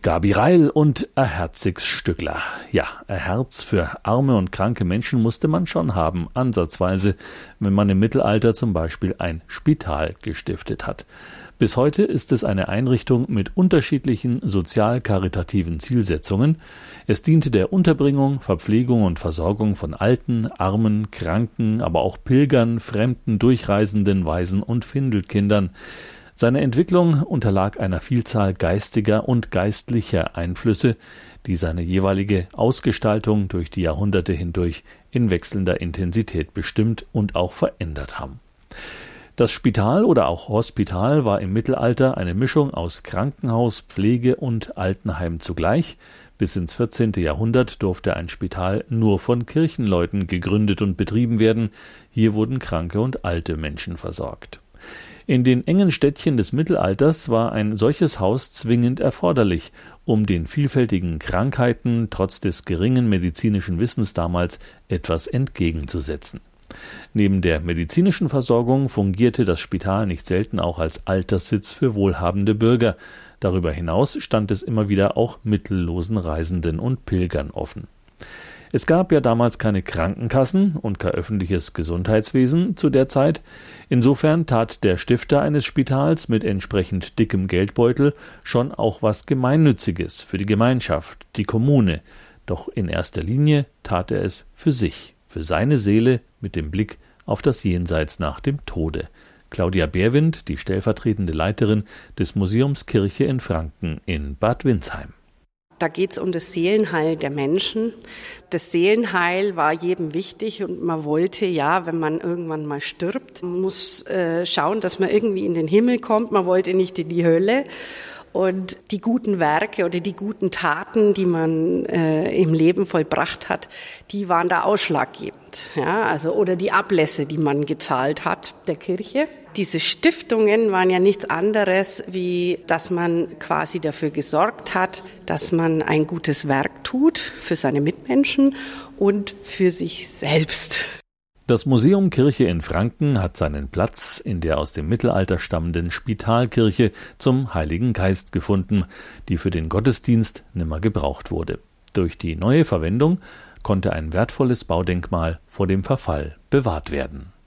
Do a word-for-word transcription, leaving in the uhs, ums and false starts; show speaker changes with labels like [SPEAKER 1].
[SPEAKER 1] Gabi Reil und ein herziges Stückler. Ja, ein Herz für arme und kranke Menschen musste man schon haben, ansatzweise, wenn man im Mittelalter zum Beispiel ein Spital gestiftet hat. Bis heute ist es eine Einrichtung mit unterschiedlichen sozial-karitativen Zielsetzungen. Es diente der Unterbringung, Verpflegung und Versorgung von Alten, Armen, Kranken, aber auch Pilgern, Fremden, Durchreisenden, Waisen und Findelkindern. Seine Entwicklung unterlag einer Vielzahl geistiger und geistlicher Einflüsse, die seine jeweilige Ausgestaltung durch die Jahrhunderte hindurch in wechselnder Intensität bestimmt und auch verändert haben. Das Spital oder auch Hospital war im Mittelalter eine Mischung aus Krankenhaus, Pflege und Altenheim zugleich. Bis ins vierzehnte Jahrhundert durfte ein Spital nur von Kirchenleuten gegründet und betrieben werden. Hier wurden kranke und alte Menschen versorgt. In den engen Städtchen des Mittelalters war ein solches Haus zwingend erforderlich, um den vielfältigen Krankheiten trotz des geringen medizinischen Wissens damals etwas entgegenzusetzen. Neben der medizinischen Versorgung fungierte das Spital nicht selten auch als Alterssitz für wohlhabende Bürger. Darüber hinaus stand es immer wieder auch mittellosen Reisenden und Pilgern offen. Es gab ja damals keine Krankenkassen und kein öffentliches Gesundheitswesen zu der Zeit. Insofern tat der Stifter eines Spitals mit entsprechend dickem Geldbeutel schon auch was Gemeinnütziges für die Gemeinschaft, die Kommune. Doch in erster Linie tat er es für sich, für seine Seele mit dem Blick auf das Jenseits nach dem Tode. Claudia Beerwind, die stellvertretende Leiterin des Museums Kirche in Franken in Bad Windsheim.
[SPEAKER 2] Da geht es um das Seelenheil der Menschen. Das Seelenheil war jedem wichtig und man wollte, ja, wenn man irgendwann mal stirbt, man muss äh, schauen, dass man irgendwie in den Himmel kommt. Man wollte nicht in die Hölle. Und die guten Werke oder die guten Taten, die man äh, im Leben vollbracht hat, die waren da ausschlaggebend. Ja, also oder die Ablässe, die man gezahlt hat der Kirche. Diese Stiftungen waren ja nichts anderes, wie dass man quasi dafür gesorgt hat, dass man ein gutes Werk tut für seine Mitmenschen und für sich selbst.
[SPEAKER 1] Das Museum Kirche in Franken hat seinen Platz in der aus dem Mittelalter stammenden Spitalkirche zum Heiligen Geist gefunden, die für den Gottesdienst nimmer gebraucht wurde. Durch die neue Verwendung konnte ein wertvolles Baudenkmal vor dem Verfall bewahrt werden.